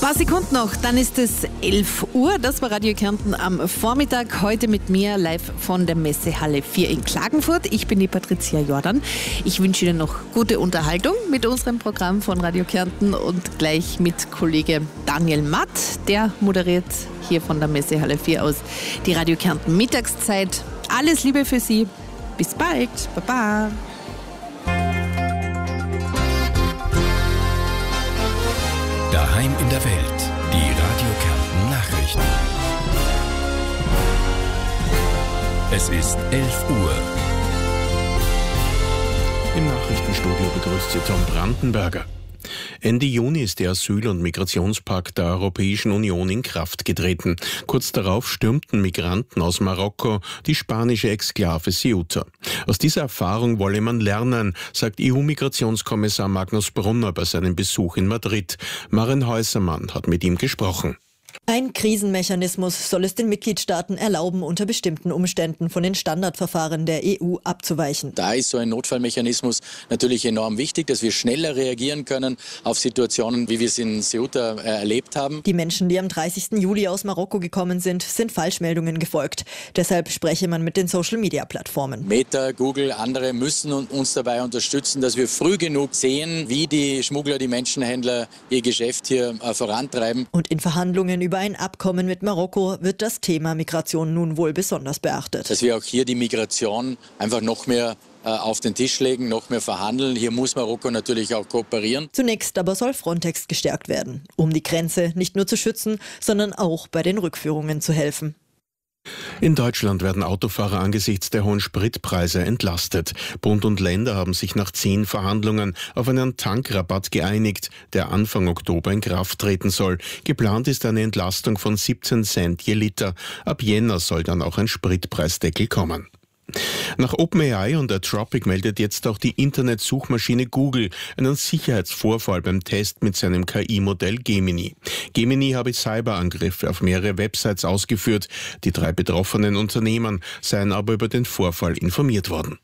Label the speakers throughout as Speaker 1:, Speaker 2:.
Speaker 1: Paar Sekunden noch, dann ist es 11 Uhr. Das war Radio Kärnten am Vormittag. Heute mit mir live von der Messehalle 4 in Klagenfurt. Ich bin die Patricia Jordan. Ich wünsche Ihnen noch gute Unterhaltung mit unserem Programm von Radio Kärnten und gleich mit Kollege Daniel Matt. Der moderiert hier von der Messehalle 4 aus die Radio Kärnten Mittagszeit. Alles Liebe für Sie. Bis bald. Baba.
Speaker 2: Daheim in der Welt, die Radio Kärnten Nachrichten. Es ist 11 Uhr. Im Nachrichtenstudio begrüßt Sie Tom Brandenberger. Ende Juni ist der Asyl- und Migrationspakt der Europäischen Union in Kraft getreten. Kurz darauf stürmten Migranten aus Marokko die spanische Exklave Ceuta. Aus dieser Erfahrung wolle man lernen, sagt EU-Migrationskommissar Magnus Brunner bei seinem Besuch in Madrid. Maren Häusermann hat mit ihm gesprochen.
Speaker 3: Ein Krisenmechanismus soll es den Mitgliedstaaten erlauben, unter bestimmten Umständen von den Standardverfahren der EU abzuweichen.
Speaker 4: Da ist so ein Notfallmechanismus natürlich enorm wichtig, dass wir schneller reagieren können auf Situationen, wie wir es in Ceuta erlebt haben.
Speaker 3: Die Menschen, die am 30. Juli aus Marokko gekommen sind Falschmeldungen gefolgt. Deshalb spreche man mit den Social-Media-Plattformen.
Speaker 4: Meta, Google, andere müssen uns dabei unterstützen, dass wir früh genug sehen, wie die Schmuggler, die Menschenhändler ihr Geschäft hier vorantreiben.
Speaker 3: Und in Verhandlungen über ein Abkommen mit Marokko wird das Thema Migration nun wohl besonders beachtet.
Speaker 4: Dass wir auch hier die Migration einfach noch mehr auf den Tisch legen, noch mehr verhandeln. Hier muss Marokko natürlich auch kooperieren.
Speaker 3: Zunächst aber soll Frontex gestärkt werden, um die Grenze nicht nur zu schützen, sondern auch bei den Rückführungen zu helfen.
Speaker 2: In Deutschland werden Autofahrer angesichts der hohen Spritpreise entlastet. Bund und Länder haben sich nach 10 Verhandlungen auf einen Tankrabatt geeinigt, der Anfang Oktober in Kraft treten soll. Geplant ist eine Entlastung von 17 Cent je Liter. Ab Jänner soll dann auch ein Spritpreisdeckel kommen. Nach OpenAI und Anthropic meldet jetzt auch die Internetsuchmaschine Google einen Sicherheitsvorfall beim Test mit seinem KI-Modell Gemini. Gemini habe Cyberangriffe auf mehrere Websites ausgeführt. Die 3 betroffenen Unternehmen seien aber über den Vorfall informiert worden.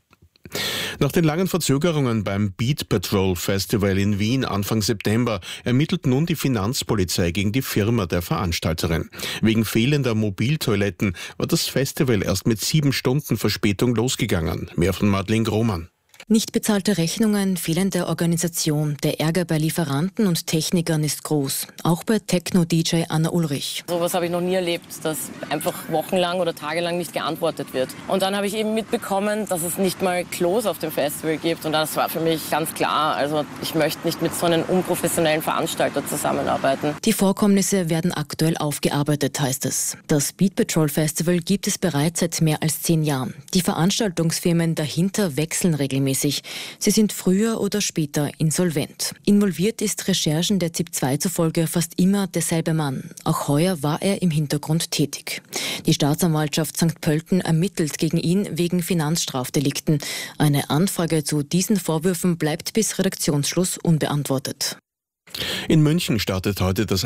Speaker 2: Nach den langen Verzögerungen beim Beat Patrol Festival in Wien Anfang September ermittelt nun die Finanzpolizei gegen die Firma der Veranstalterin. Wegen fehlender Mobiltoiletten war das Festival erst mit 7 Stunden Verspätung losgegangen. Mehr von Madeleine Grohmann.
Speaker 5: Nicht bezahlte Rechnungen, fehlende Organisation, der Ärger bei Lieferanten und Technikern ist groß. Auch bei Techno-DJ Anna Ulrich.
Speaker 6: Sowas habe ich noch nie erlebt, dass einfach wochenlang oder tagelang nicht geantwortet wird. Und dann habe ich eben mitbekommen, dass es nicht mal Klos auf dem Festival gibt. Und das war für mich ganz klar. Also ich möchte nicht mit so einem unprofessionellen Veranstalter zusammenarbeiten.
Speaker 5: Die Vorkommnisse werden aktuell aufgearbeitet, heißt es. Das Beat Patrol Festival gibt es bereits seit mehr als 10 Jahren. Die Veranstaltungsfirmen dahinter wechseln regelmäßig. Sie sind früher oder später insolvent. Involviert ist Recherchen der ZIP 2 zufolge fast immer derselbe Mann. Auch heuer war er im Hintergrund tätig. Die Staatsanwaltschaft St. Pölten ermittelt gegen ihn wegen Finanzstrafdelikten. Eine Anfrage zu diesen Vorwürfen bleibt bis Redaktionsschluss unbeantwortet.
Speaker 2: In München startet heute das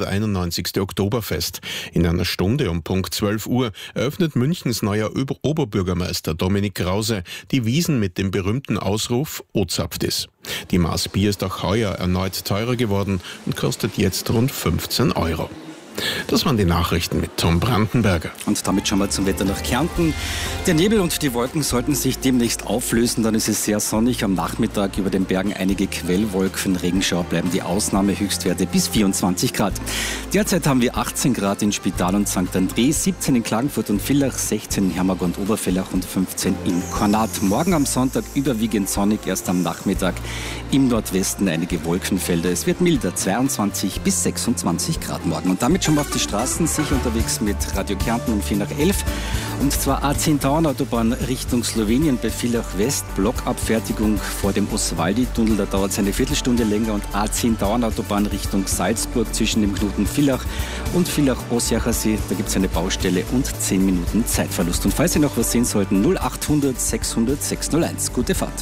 Speaker 2: 191. Oktoberfest. In einer Stunde um Punkt 12 Uhr eröffnet Münchens neuer Oberbürgermeister Dominik Krause die Wiesn mit dem berühmten Ausruf Ozapftis. Die Maß Bier ist auch heuer erneut teurer geworden und kostet jetzt rund 15 €. Das waren die Nachrichten mit Tom Brandenberger.
Speaker 7: Und damit schauen wir zum Wetter nach Kärnten. Der Nebel und die Wolken sollten sich demnächst auflösen. Dann ist es sehr sonnig. Am Nachmittag über den Bergen einige Quellwolken. Regenschauer bleiben die Ausnahmehöchstwerte bis 24 Grad. Derzeit haben wir 18 Grad in Spital und St. André, 17 in Klagenfurt und Villach, 16 in Hermag und Obervillach und 15 in Kornat. Morgen am Sonntag überwiegend sonnig, erst am Nachmittag im Nordwesten einige Wolkenfelder. Es wird milder, 22 bis 26 Grad morgen. Und damit schon mal auf die Straßen, sicher unterwegs mit Radio Kärnten um 4 nach 11. Und zwar A10 Tauernautobahn Richtung Slowenien bei Villach West, Blockabfertigung vor dem Oswaldi-Tunnel, da dauert es eine Viertelstunde länger. Und A10 Tauernautobahn Richtung Salzburg zwischen dem Knoten Villach und Villach-Osjachersee, da gibt es eine Baustelle und 10 Minuten Zeitverlust. Und falls Sie noch was sehen sollten, 0800 600 601. Gute Fahrt.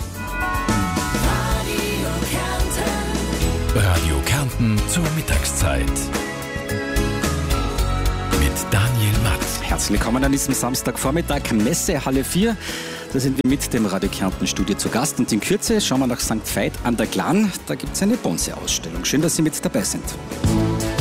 Speaker 2: Radio Kärnten zur Mittagszeit. Mit Daniel Matt.
Speaker 7: Herzlich willkommen an diesem Samstagvormittag, Messehalle 4. Da sind wir mit dem Radio Kärnten Studio zu Gast. Und in Kürze schauen wir nach St. Veit an der Glan. Da gibt es eine Bronzeausstellung. Schön, dass Sie mit dabei sind.